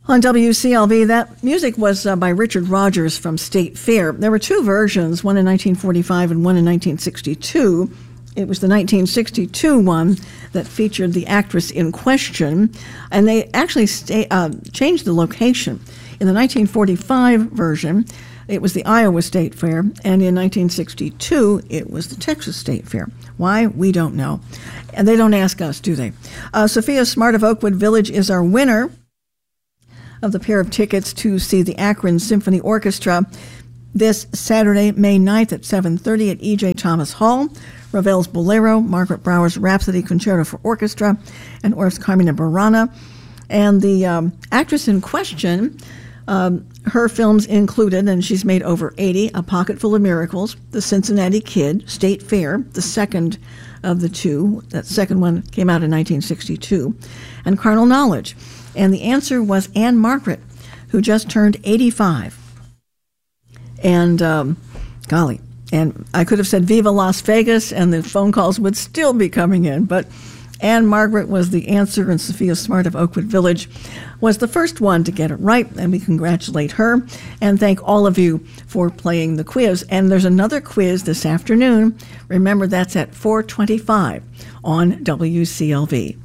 On WCLV, that music was by Richard Rogers from State Fair. There were two versions, one in 1945 and one in 1962. It was the 1962 one that featured the actress in question, and they actually changed the location. In the 1945 version, it was the Iowa State Fair, and in 1962, it was the Texas State Fair. Why? We don't know. And they don't ask us, do they? Sophia Smart of Oakwood Village is our winner of the pair of tickets to see the Akron Symphony Orchestra this Saturday, May 9th at 7:30 at E.J. Thomas Hall. Ravel's Bolero, Margaret Brower's Rhapsody Concerto for Orchestra, and Orff's Carmina Burana. And the actress in question, her films included, and she's made over 80, A Pocket Full of Miracles, The Cincinnati Kid, State Fair, the second of the two. That second one came out in 1962, and Carnal Knowledge. And the answer was Anne Margaret, who just turned 85. And, golly, and I could have said Viva Las Vegas, and the phone calls would still be coming in, but Anne Margaret was the answer, and Sophia Smart of Oakwood Village was the first one to get it right, and we congratulate her and thank all of you for playing the quiz. And there's another quiz this afternoon. Remember, that's at 4:25 on WCLV.